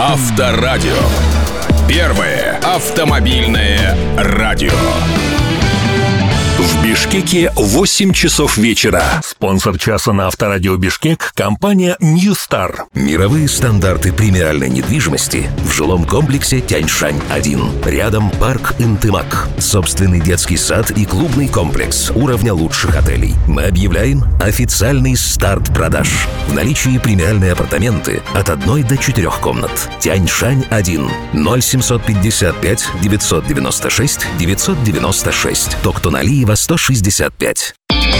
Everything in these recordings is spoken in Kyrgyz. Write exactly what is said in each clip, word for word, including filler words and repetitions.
Авторадио. Первое автомобильное радио. В Бишкеке восемь часов вечера. Спонсор часа на Авторадио Бишкек — компания Ньюстар. Мировые стандарты премиальной недвижимости в жилом комплексе Тяньшань один. Рядом парк Интымак. Собственный детский сад и клубный комплекс уровня лучших отелей. Мы объявляем официальный старт продаж. В наличии премиальные апартаменты от одной до четырех комнат. Тяньшань один. ноль семьсот пятьдесят пять девятьсот девяносто шесть девятьсот девяносто шесть. Токтоналиева сто шестьдесят пять.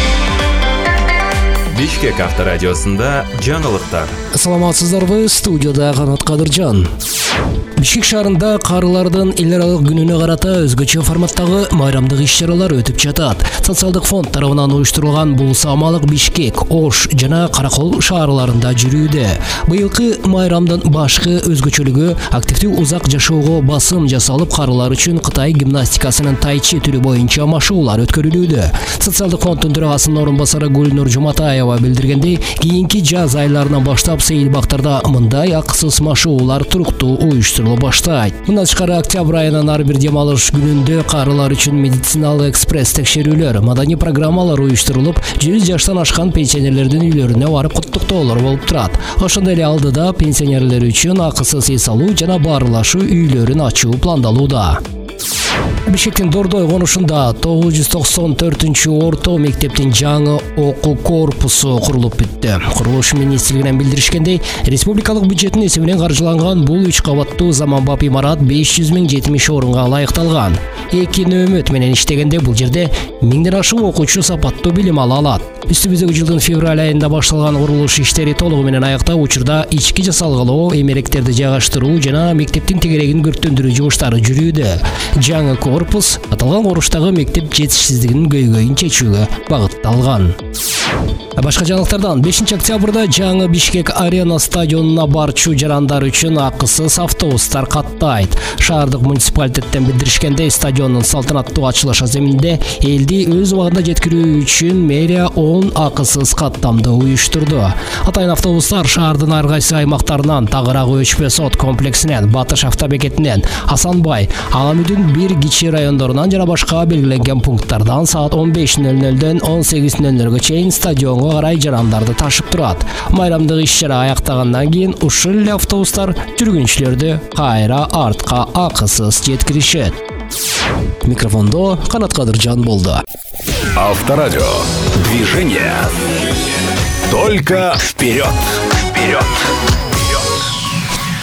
Бишкек авторадиосында жаңылыктар. Саламатсыздарбы, студияда Канат Кадыржан. Бишкек шаарында карылардын эл аралык күнүнө карата өзгөчө форматтагы майрамдык иш-чаралар өтүп жатат. Социалдык фонд тарабынан уюштурулган бул самалык Бишкек, Ош жана Каракол шаарларында жүрүүдө. Быйылкы майрамдын башкы өзгөчөлүгү активдүү узак жашоого басым жасалып, карылар үчүн Кытай гимнастикасынын тайчи түрү боюнча машыгуулар өткөрүлүүдө. Социалдык фонддун төрагасынын орун басары Гүлнур Жуматаева билдиргендей, кийинки жаз айларынан баштап сейил бактарда мындай акысыз машыгуулар туруктуу уюштурулуп баштайт. Мындан тышкары октябрь айынын ар бир дем алыш күнүндө карылар үчүн медициналык экспресс текшерүүлөр, маданий программалар уюштурулуп, жүз жаштан ашкан пенсионерлердин үйлөрүнө барып куттуктоолор болуп турат. Ошондой эле алдыда пенсионерлер үчүн акысыз эс алуу жана баарлашуу үйлөрүн ачуу пландалууда. Бишкектин Дордой конушунда тогуз жүз токсон төртүнчү орто мектептин жаңы окуу корпусу курулуп бүттү. Курулуш министрлигинен билдиришкендей, республикалык бюджеттин эсебинен каржыланган бул үч кабаттуу заманбап имарат беш жүз миң жетимиш орунга ылайыкталган. Эки нөөмөт менен иштегенде бул жерде миңден ашык окуучу сапаттуу билим ала алат. Үстүбүздөгү жылдын февраль айында башталган курулуш иштери толугу менен аяктап, учурда ички жасалгалоо, эмеректерди жайгаштыруу жана мектептин тегерегин көрктөндүрүү жумуштары жүрүүдө. Жаңы корпус аталган куруштагы мектеп жетишсиздигинин көйгөйүн чечүүгө багытталган. Башка жаңылыктардан бешинчи октябрда жаңы Бишкек арена стадионуна барчу жарандар үчүн акысыз автобустар каттайт. Шаардык муниципалитеттен билдиришкендей, стадиондун салтанаттуу ачылыш аземинде элди өз убагында жеткирүү үчүн мэрия он акысыз каттамды уюштурду. Атайын автобустар шаардын ар кайсы аймактарынан, Тагырак Өчпө сот комплексинен, Батыш автобекетинен, Асанбай, Аламүдүн бир кичи райондорунан жана башка белгиленген пункттардан саат он беш нөл нөлдөн он сегиз нөл нөлгө чейин стадионго карай жарандарды ташып турат. Майрамдык иш-чара аяктагандан кийин ушул эле автобустар жүргүнчүлөрдү кайра артка акысыз жеткиришет. Микрофондо Канат Кадыржан болду. Авторадио. Движение. Только вперед. Вперед.